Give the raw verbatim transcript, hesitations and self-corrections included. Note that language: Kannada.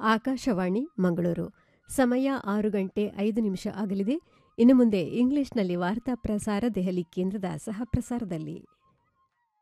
ಆಕಾಶವಾಣಿ ಮಂಗಳೂರು. ಸಮಯ ಆರು ಗಂಟೆ ಐದು ನಿಮಿಷ ಆಗಲಿದೆ. ಇನ್ನು ಮುಂದೆ ಇಂಗ್ಲಿಷ್ನಲ್ಲಿ ವಾರ್ತಾ ಪ್ರಸಾರ ದೆಹಲಿ ಕೇಂದ್ರದ ಸಹ ಪ್ರಸಾರದಲ್ಲಿ.